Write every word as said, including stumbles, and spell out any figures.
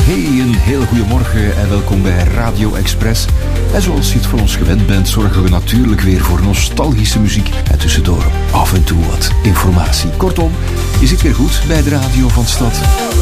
Hey, een heel goedemorgen en welkom bij Radio Express. En zoals je het van ons gewend bent, zorgen we natuurlijk weer voor nostalgische muziek. En tussendoor af en toe wat informatie. Kortom, je zit weer goed bij de radio van Stad.